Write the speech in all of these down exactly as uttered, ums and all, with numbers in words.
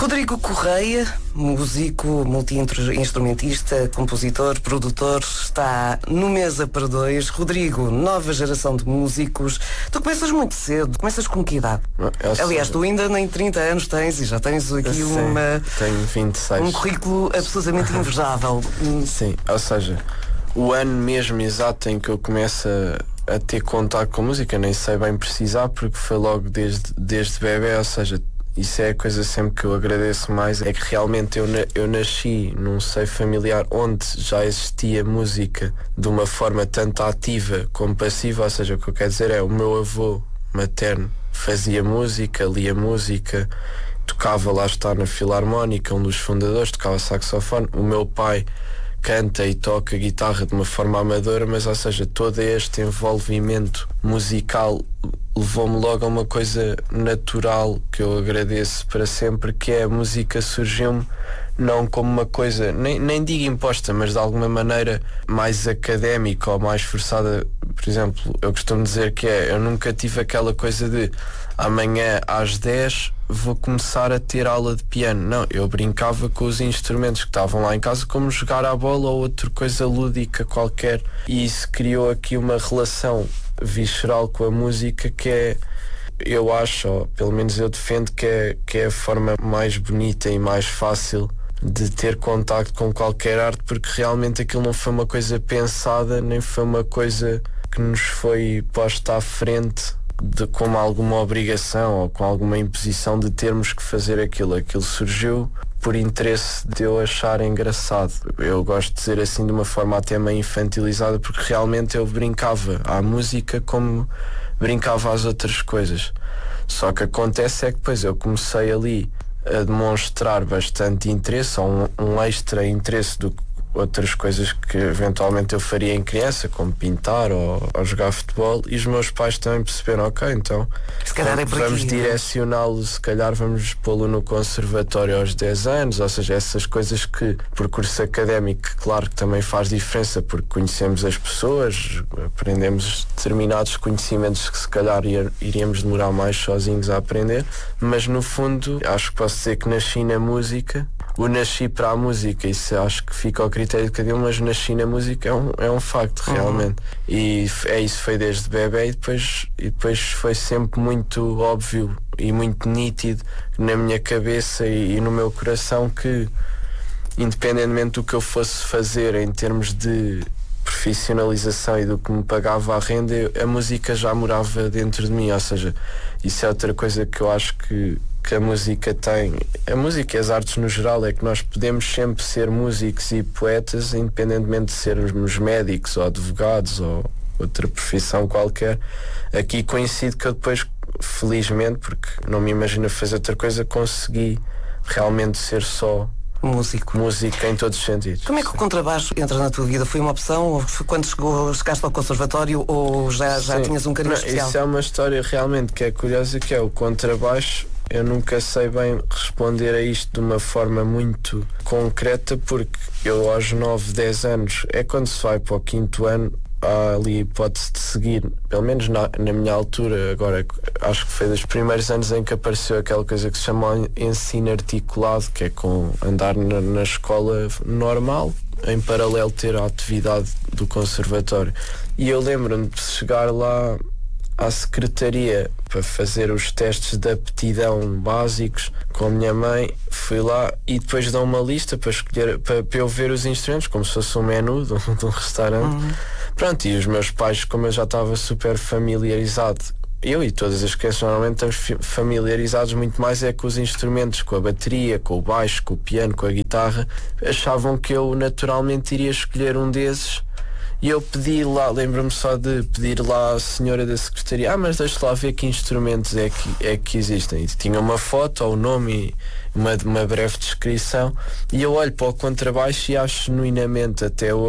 Rodrigo Correia, músico, multi-instrumentista, compositor, produtor, está no Mesa para Dois. Rodrigo, nova geração de músicos. Tu começas muito cedo, começas com que idade? Eu Aliás, sei. Tu ainda nem trinta anos tens e já tens aqui uma, tenho vinte e seis. Um currículo absolutamente invejável. Sim, ou seja, o ano mesmo exato em que eu começo a, a ter contato com música, nem sei bem precisar, porque foi logo desde, desde bebê, ou seja, isso é a coisa sempre que eu agradeço mais, é que realmente eu, eu nasci num seio familiar onde já existia música de uma forma tanto ativa como passiva, ou seja, o que eu quero dizer é, o meu avô materno fazia música, lia música, tocava, lá está, na Filarmónica, um dos fundadores, tocava saxofone. O meu pai canta e toca guitarra de uma forma amadora, mas, ou seja, todo este envolvimento musical levou-me logo a uma coisa natural que eu agradeço para sempre, que é a música surgiu-me não como uma coisa, nem, nem digo imposta, mas de alguma maneira mais académica ou mais forçada. Por exemplo, eu costumo dizer que é, eu nunca tive aquela coisa de amanhã às dez vou começar a ter aula de piano. Não, eu brincava com os instrumentos que estavam lá em casa, como jogar à bola ou outra coisa lúdica qualquer, e isso criou aqui uma relação visceral com a música que é, eu acho, ou pelo menos eu defendo, que é, que é a forma mais bonita e mais fácil de ter contacto com qualquer arte, porque realmente aquilo não foi uma coisa pensada, nem foi uma coisa que nos foi posta à frente de, como alguma obrigação ou com alguma imposição de termos que fazer aquilo. Aquilo surgiu por interesse de eu achar engraçado. Eu gosto de dizer assim de uma forma até meio infantilizada, porque realmente eu brincava à música como brincava às outras coisas. Só que acontece é que depois eu comecei ali a demonstrar bastante interesse, ou um, um extra interesse do que outras coisas que eventualmente eu faria em criança, como pintar ou, ou jogar futebol, e os meus pais também perceberam, ok, então se calhar é por vamos aqui, direcioná-lo, se calhar vamos pô-lo no conservatório aos dez anos, ou seja, essas coisas que, percurso académico, claro que também faz diferença, porque conhecemos as pessoas, aprendemos determinados conhecimentos que se calhar ir, iríamos demorar mais sozinhos a aprender, mas no fundo acho que posso dizer que nasci na música. O nasci para a música, isso acho que fica ao critério de cada um, mas nasci na música é um, é um facto, realmente. Uhum. E é isso, foi desde bebê, e depois, e depois foi sempre muito óbvio e muito nítido na minha cabeça e, e no meu coração que, independentemente do que eu fosse fazer em termos de profissionalização e do que me pagava a renda, eu, a música já morava dentro de mim, ou seja, isso é outra coisa que eu acho que que a música tem, a música e as artes no geral, é que nós podemos sempre ser músicos e poetas, independentemente de sermos médicos ou advogados ou outra profissão qualquer. Aqui coincide que eu depois, felizmente, porque não me imagino fazer outra coisa, consegui realmente ser só músico. Música em todos os sentidos. Como é que o contrabaixo entra na tua vida? Foi uma opção? Ou foi quando chegou, chegaste ao conservatório, ou já, já tinhas um carinho não, especial? Isso é uma história realmente que é curiosa, que é o contrabaixo. Eu nunca sei bem responder a isto de uma forma muito concreta, porque eu aos nove, dez anos, é quando se vai para o quinto ano, há ali a hipótese de seguir, pelo menos na, na minha altura, agora acho que foi dos primeiros anos em que apareceu aquela coisa que se chama ensino articulado, que é com andar na, na escola normal, em paralelo ter a atividade do conservatório. E eu lembro-me de chegar lá à secretaria para fazer os testes de aptidão básicos com a minha mãe. Fui lá e depois dão uma lista para escolher, para, para eu ver os instrumentos, como se fosse um menu de um, de um restaurante. Uhum. Pronto, e os meus pais, como eu já estava super familiarizado, eu e todas as crianças normalmente estamos familiarizados muito mais é com os instrumentos, com a bateria, com o baixo, com o piano, com a guitarra, achavam que eu naturalmente iria escolher um desses. E eu pedi lá, lembro-me só de pedir lá à senhora da secretaria, ah, mas deixa lá ver que instrumentos é que, é que existem. E tinha uma foto, o nome e uma, uma breve descrição. E eu olho para o contrabaixo e acho genuinamente até hoje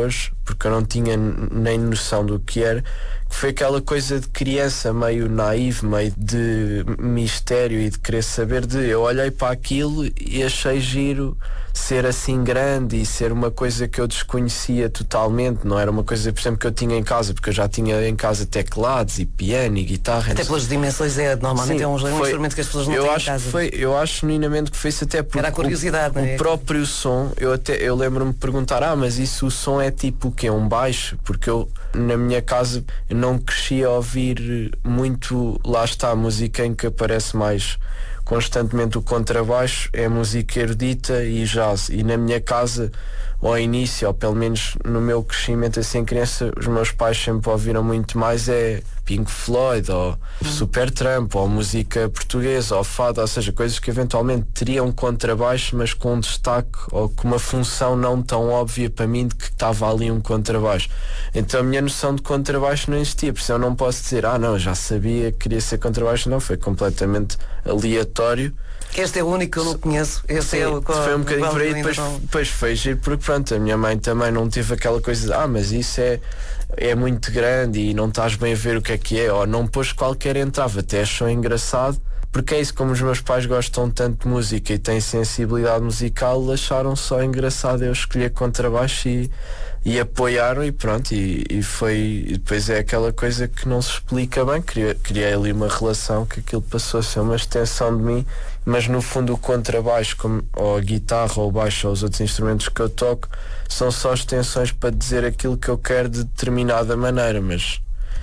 porque eu não tinha nem noção do que era, que foi aquela coisa de criança meio naive, meio de mistério e de querer saber de... Eu olhei para aquilo e achei giro ser assim grande e ser uma coisa que eu desconhecia totalmente. Não era uma coisa, por exemplo, que eu tinha em casa, porque eu já tinha em casa teclados e piano e guitarra. Até pelas dimensões é, normalmente Sim, é um, foi, um instrumento que as pessoas não eu têm acho em casa. Que foi, eu acho genuinamente que foi isso, até porque era a curiosidade, o, não é? o próprio som, eu, até, eu lembro-me de perguntar, ah, mas isso o som é tipo o quê? Um baixo? Porque eu, na minha casa, eu não cresci a ouvir muito, lá está, a música em que aparece mais constantemente o contrabaixo, é música erudita e jazz. E na minha casa, ao início, ou pelo menos no meu crescimento assim criança, os meus pais sempre ouviram muito mais é Pink Floyd ou Supertramp ou música portuguesa ou fado, ou seja, coisas que eventualmente teriam contrabaixo, mas com um destaque ou com uma função não tão óbvia para mim de que estava ali um contrabaixo. Então a minha noção de contrabaixo não existia, por isso eu não posso dizer, ah não, já sabia que queria ser contrabaixo, não, foi completamente aleatório. Este é o único que eu não conheço. Este Sim, é o qual, foi um bocadinho por aí, depois, não... depois foi giro, porque pronto, a minha mãe também não teve aquela coisa de, ah, mas isso é, é muito grande e não estás bem a ver o que é que é, ou não pôs qualquer entrave, até achou engraçado, porque é isso, como os meus pais gostam tanto de música e têm sensibilidade musical, acharam só engraçado eu escolher contrabaixo e, e apoiaram e pronto, e, e foi, e depois é aquela coisa que não se explica bem, criei, criei ali uma relação que aquilo passou a ser uma extensão de mim, mas no fundo o contrabaixo, como, ou a guitarra ou o baixo ou os outros instrumentos que eu toco são só extensões para dizer aquilo que eu quero de determinada maneira, mas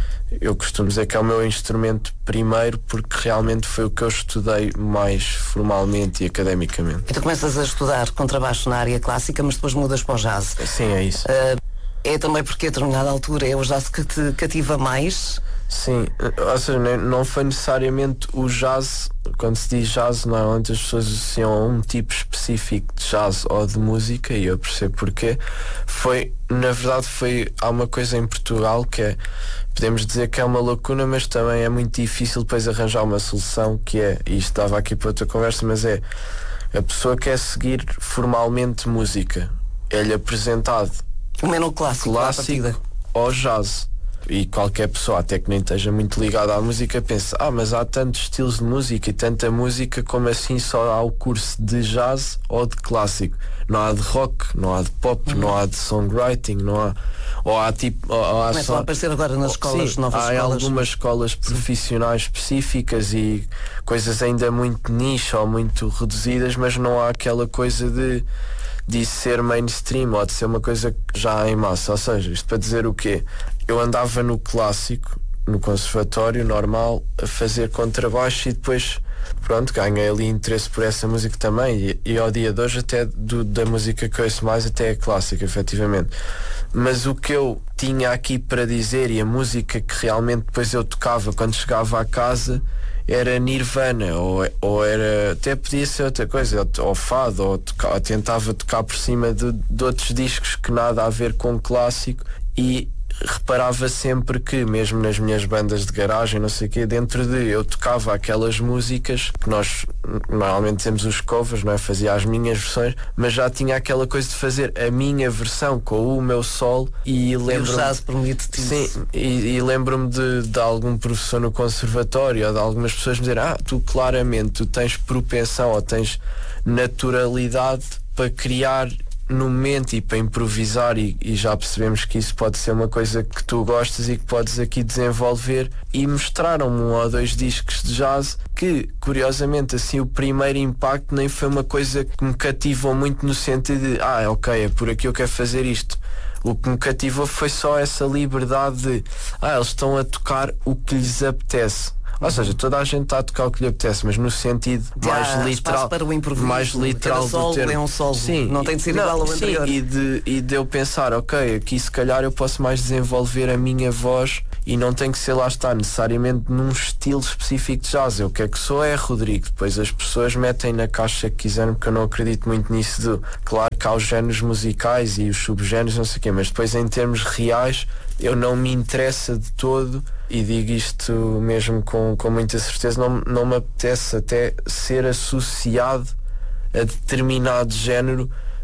eu costumo dizer que é o meu instrumento primeiro porque realmente foi o que eu estudei mais formalmente e academicamente. E tu começas a estudar contrabaixo na área clássica, mas depois mudas para o jazz. Sim, é isso. Uh, é também porque a determinada altura é o jazz que te cativa mais? Sim, ou seja, não foi necessariamente o jazz. Quando se diz jazz, normalmente as pessoas associam a um tipo específico de jazz ou de música, e eu percebo porquê. Foi, na verdade, foi, há uma coisa em Portugal que é, podemos dizer que é uma lacuna, mas também é muito difícil depois arranjar uma solução, que é, e isto estava aqui para outra conversa, mas é, a pessoa quer seguir formalmente música, é-lhe apresentado o menu clássico, clássico ou jazz. E qualquer pessoa, até que nem esteja muito ligada à música, pensa, ah, mas há tantos estilos de música e tanta música, como assim só há o curso de jazz ou de clássico? Não há de rock, não há de pop, uhum. não há de songwriting, não há... Ou há tipo... Ou há Começam só... a aparecer agora nas escolas, Sim, novas há escolas. algumas escolas profissionais específicas e coisas ainda muito nicho ou muito reduzidas, mas não há aquela coisa de... de ser mainstream ou de ser uma coisa já em massa. Ou seja, isto para dizer o quê? Eu andava no clássico, no conservatório normal, a fazer contrabaixo e depois, pronto, ganhei ali interesse por essa música também e, e ao dia de hoje até do, da música que eu ouço mais até é clássica, efetivamente. Mas o que eu tinha aqui para dizer e a música que realmente depois eu tocava quando chegava à casa era Nirvana, ou, ou era, até podia ser outra coisa, ou, ou fado, ou, toca, ou tentava tocar por cima de, de outros discos que nada a ver com o clássico, e reparava sempre que, mesmo nas minhas bandas de garagem, não sei o quê, dentro de eu tocava aquelas músicas que nós normalmente temos os covers, não é? Fazia as minhas versões, mas já tinha aquela coisa de fazer a minha versão com o meu solo, e lembro-me... E o jazz permite-te Sim, isso. e, e lembro-me de, de algum professor no conservatório ou de algumas pessoas me dizer, ah, tu claramente tu tens propensão ou tens naturalidade para criar no momento e para improvisar, e, e já percebemos que isso pode ser uma coisa que tu gostas e que podes aqui desenvolver. E mostraram-me um ou dois discos de jazz que, curiosamente, assim, o primeiro impacto nem foi uma coisa que me cativou muito no sentido de, ah, ok, é por aqui eu quero fazer isto. O que me cativou foi só essa liberdade de, ah, eles estão a tocar o que lhes apetece. Ou seja, toda a gente está a tocar o que lhe apetece, mas no sentido de mais literal, para o improviso, mais literal solo do termo. É um solo, sim, não tem de ser não, igual ao sim, anterior. E de, e de eu pensar, ok, aqui se calhar eu posso mais desenvolver a minha voz e não tem que ser, lá está, necessariamente num estilo específico de jazz. Eu o que é que sou é Rodrigo. Depois as pessoas metem na caixa que quiserem, porque eu não acredito muito nisso de, claro que há os géneros musicais e os subgéneros, não sei o quê, mas depois em termos reais eu não me interessa de todo, e digo isto mesmo com, com muita certeza, não, não me apetece até ser associado a determinado género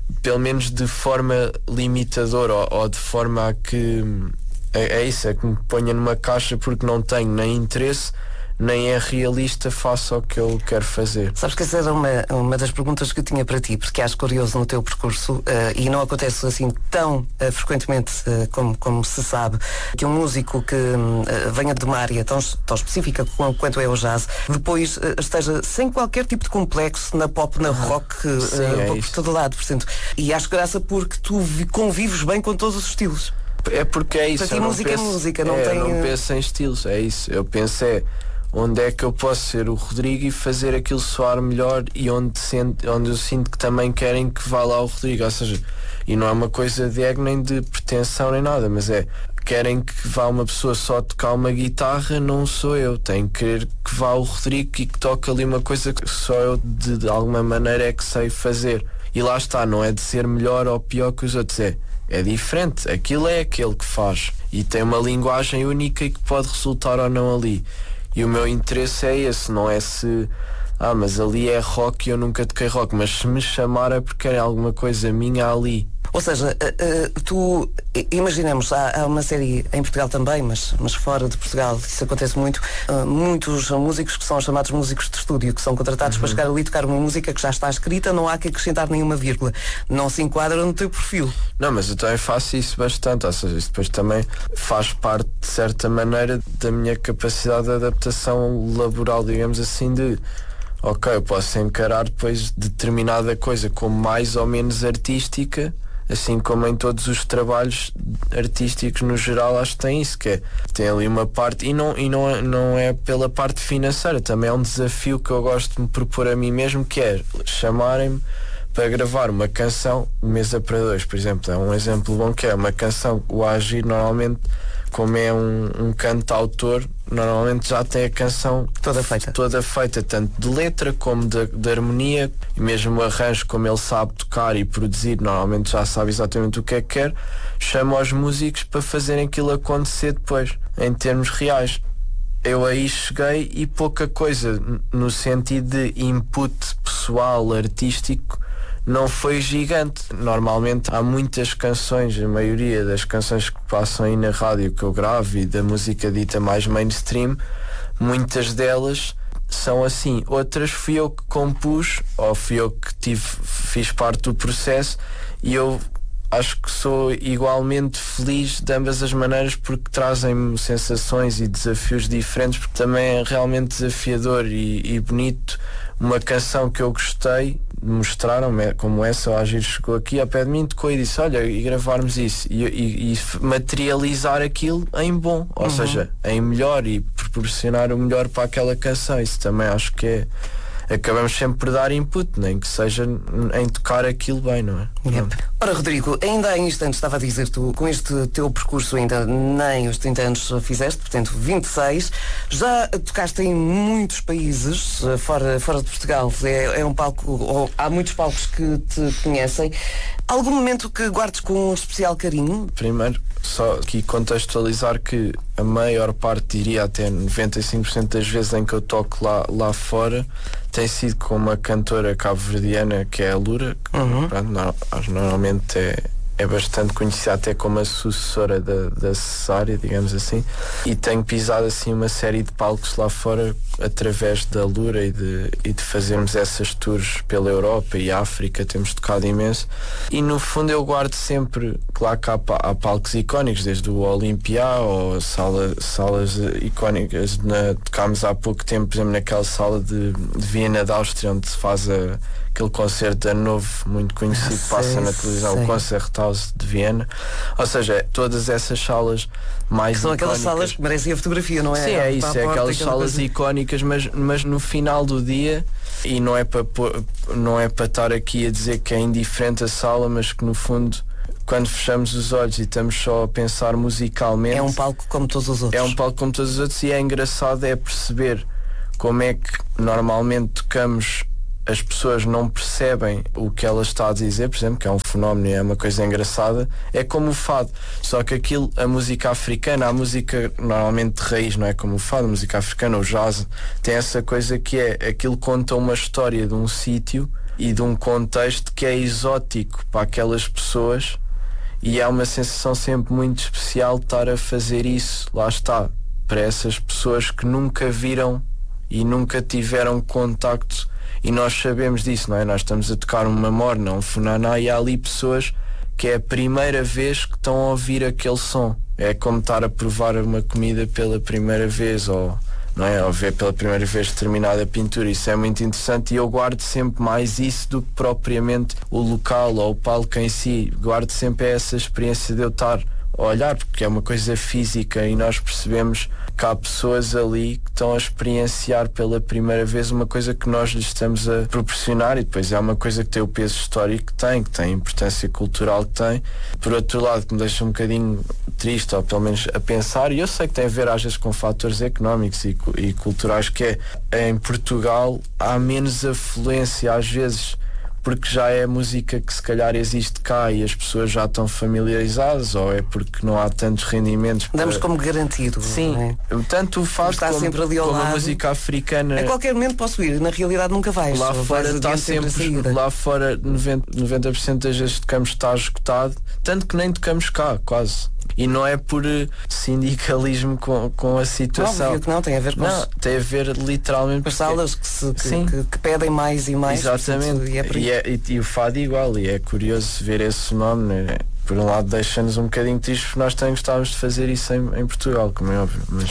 pelo menos de forma limitadora, ou, ou de forma a que é, é isso, é que me ponha numa caixa, porque não tenho nem interesse nem é realista face ao que eu quero fazer. Sabes que essa era uma, uma das perguntas que eu tinha para ti, porque acho curioso no teu percurso, uh, e não acontece assim tão uh, frequentemente uh, como, como se sabe, que um músico que uh, venha de uma área tão, tão específica como, quanto é o jazz, depois uh, esteja sem qualquer tipo de complexo na pop, na rock, uh, Sim, é por isso. todo lado. Portanto, e acho graça porque tu vi, convives bem com todos os estilos. É porque é isso. Para ti música penso, é música, não é, tem... Eu não penso em estilos, é isso. Eu penso é onde é que eu posso ser o Rodrigo e fazer aquilo soar melhor, e onde, sento, onde eu sinto que também querem que vá lá o Rodrigo. Ou seja, e não é uma coisa de ego nem de pretensão nem nada, mas é, querem que vá uma pessoa só tocar uma guitarra, não sou eu. Tenho que querer que vá o Rodrigo e que toque ali uma coisa que só eu de, de alguma maneira é que sei fazer. E lá está, não é de ser melhor ou pior que os outros, é É diferente, aquilo é aquele que faz e tem uma linguagem única e que pode resultar ou não ali. E o meu interesse é esse, não é se ah, mas ali é rock e eu nunca toquei rock, mas se me chamar é porque é alguma coisa minha ali. Ou seja, uh, uh, tu, imaginemos, há, há uma série em Portugal também, mas, mas fora de Portugal, isso acontece muito, uh, muitos músicos que são chamados músicos de estúdio, que são contratados uhum. para chegar ali e tocar uma música que já está escrita, não há que acrescentar nenhuma vírgula, não se enquadra no teu perfil. Não, mas eu também faço isso bastante, ou seja, isso depois também faz parte, de certa maneira, da minha capacidade de adaptação laboral, digamos assim, de ok, eu posso encarar depois determinada coisa como mais ou menos artística, assim como em todos os trabalhos artísticos no geral. Acho que tem isso, que é, tem ali uma parte, e, não, e não, é, não é pela parte financeira, também é um desafio que eu gosto de me propor a mim mesmo, que é chamarem-me para gravar uma canção, Mesa para Dois, por exemplo, é um exemplo bom, que é uma canção, o Agir normalmente, como é um, um cantautor, normalmente já tem a canção toda feita, toda feita tanto de letra como de, de harmonia, e mesmo o arranjo, como ele sabe tocar e produzir, normalmente já sabe exatamente o que é que quer. Chama os músicos para fazerem aquilo acontecer depois, em termos reais. Eu aí cheguei e pouca coisa, no sentido de input pessoal, artístico, não foi gigante. Normalmente há muitas canções, a maioria das canções que passam aí na rádio que eu gravo e da música dita mais mainstream, muitas delas são assim. Outras fui eu que compus, ou fui eu que tive, fiz parte do processo, e eu acho que sou igualmente feliz de ambas as maneiras, porque trazem-me sensações e desafios diferentes, porque também é realmente desafiador e, e bonito uma canção que eu gostei, mostraram-me como essa, o Agir chegou aqui ao pé de mim, tocou e disse, olha, e gravarmos isso e, e, e materializar aquilo em bom, ou uhum. seja, em melhor, e proporcionar o melhor para aquela canção. Isso também acho que é, acabamos sempre por dar input, nem que seja em tocar aquilo bem, não é? Yep. Ora, Rodrigo, ainda há instantes estava a dizer, tu com este teu percurso ainda nem os trinta anos fizeste, portanto vinte e seis, já tocaste em muitos países fora, fora de Portugal, é, é um palco, ou há muitos palcos que te conhecem. Algum momento que guardes com um especial carinho? Primeiro, só aqui contextualizar que a maior parte, diria até noventa e cinco por cento das vezes em que eu toco lá, lá fora, tem sido com uma cantora cabo-verdiana, que é a Lura, que uhum. pronto, no, normalmente é, é bastante conhecida até como a sucessora da, da Cesária, digamos assim, e tenho pisado assim uma série de palcos lá fora através da Lura e de, e de fazermos essas tours pela Europa e África. Temos tocado imenso, e no fundo eu guardo sempre, claro que há, há palcos icónicos, desde o Olympia ou sala, salas icónicas. Na, tocámos há pouco tempo, por exemplo, naquela sala de, de Viena da Áustria, onde se faz a, aquele concerto de Ano Novo muito conhecido, ah, passa sei, na televisão, sei. O Concerthaus de Viena. Ou seja, todas essas salas mais que são icónicas. Aquelas salas que merecem a fotografia, não é? Sim, é isso, é porta, aquelas salas coisa. icónicas, mas, mas no final do dia, e não é para não é para estar aqui a dizer que é indiferente a sala, mas que no fundo, quando fechamos os olhos e estamos só a pensar musicalmente, é um palco como todos os outros. É um palco como todos os outros, e é engraçado é perceber como é que normalmente tocamos, as pessoas não percebem o que ela está a dizer, por exemplo, que é um fenómeno e é uma coisa engraçada. É como o fado, só que aquilo, a música africana, a música normalmente de raiz, não é como o fado, a música africana, o jazz, tem essa coisa que é, aquilo conta uma história de um sítio, e de um contexto que é exótico para aquelas pessoas, e é uma sensação sempre muito especial estar a fazer isso, lá está, para essas pessoas que nunca viram e nunca tiveram contacto, e nós sabemos disso, não é? Nós estamos a tocar uma morna, um funaná, e há ali pessoas que é a primeira vez que estão a ouvir aquele som. É como estar a provar uma comida pela primeira vez, ou, não é? Ou ver pela primeira vez determinada pintura. Isso é muito interessante, e eu guardo sempre mais isso do que propriamente o local ou o palco em si. Guardo sempre essa experiência de eu estar a olhar, porque é uma coisa física, e nós percebemos que há pessoas ali que estão a experienciar pela primeira vez uma coisa que nós lhes estamos a proporcionar, e depois é uma coisa que tem o peso histórico que tem, que tem a importância cultural que tem. Por outro lado, que me deixa um bocadinho triste, ou pelo menos a pensar, e eu sei que tem a ver às vezes com fatores económicos e, e culturais, que é, em Portugal há menos afluência às vezes, porque já é música que se calhar existe cá e as pessoas já estão familiarizadas, ou é porque não há tantos rendimentos. Damos para... como garantido. Sim, não é? Tanto o fado está como, sempre ali ao como a lado. música africana. A qualquer momento posso ir, na realidade nunca vais. Lá Só fora vais está adiante sempre, sempre a lá fora noventa por cento das vezes que tocamos está esgotado, tanto que nem tocamos cá, quase. E não é por uh, sindicalismo com, com a situação. Não, que não, tem a ver com Não, os... tem a ver literalmente com as salas que, se, que, Sim. que, que pedem mais e mais. Exatamente. Portanto, e, é por e, é, e, e o fado igual, e é curioso ver esse fenómeno. Né? Por um lado deixa-nos um bocadinho tristes, porque nós também gostávamos de fazer isso em, em Portugal, como é óbvio, mas,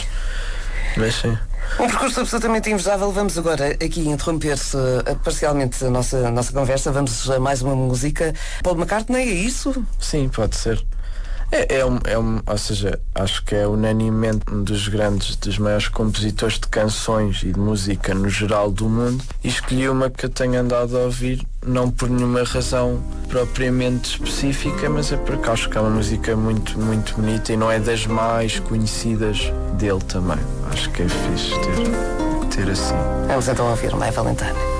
mas sim. Um percurso absolutamente invejável. Vamos agora aqui interromper-se uh, parcialmente a nossa, a nossa conversa. Vamos a mais uma música. Paul McCartney, é isso? Sim, pode ser. É, é, um, é um, ou seja, acho que é unanimemente um dos grandes, dos maiores compositores de canções e de música no geral do mundo, e escolhi uma que eu tenho andado a ouvir, não por nenhuma razão propriamente específica, mas é porque acho que é uma música muito, muito bonita, e não é das mais conhecidas dele também. Acho que é fixe ter, ter assim. Vamos então ouvir My Valentine.